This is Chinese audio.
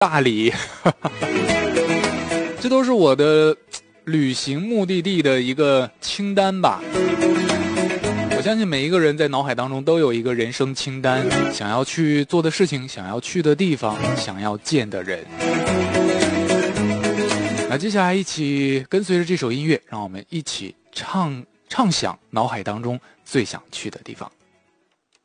大理，这都是我的旅行目的地的一个清单吧。我相信每一个人在脑海当中都有一个人生清单，想要去做的事情，想要去的地方，想要见的人。那接下来一起跟随着这首音乐，让我们一起畅想脑海当中最想去的地方。